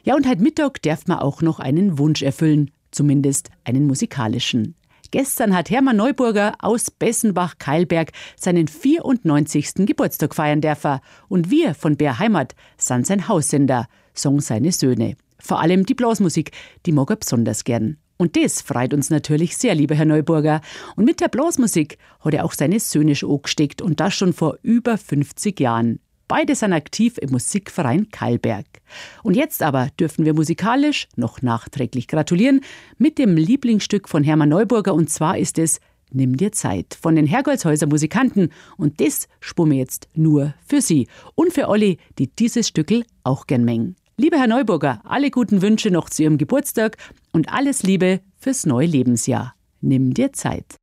Ja, und heute Mittag darf man auch noch einen Wunsch erfüllen, zumindest einen musikalischen. Gestern hat Hermann Neuburger aus Bessenbach-Keilberg seinen 94. Geburtstag feiern dürfen. Und wir von BR Heimat sind sein Haussender, sagen seine Söhne. Vor allem die Blasmusik, die mag er besonders gern. Und das freut uns natürlich sehr, lieber Herr Neuburger. Und mit der Blasmusik hat er auch seine Söhne schon angesteckt und das schon vor über 50 Jahren. Beide sind aktiv im Musikverein Keilberg. Und jetzt aber dürfen wir musikalisch noch nachträglich gratulieren mit dem Lieblingsstück von Hermann Neuburger, und zwar ist es Nimm dir Zeit von den Hergolzhäuser Musikanten, und das spielen wir jetzt nur für Sie und für alle, die dieses Stückel auch gern mengen. Lieber Herr Neuburger, alle guten Wünsche noch zu Ihrem Geburtstag und alles Liebe fürs neue Lebensjahr. Nimm dir Zeit.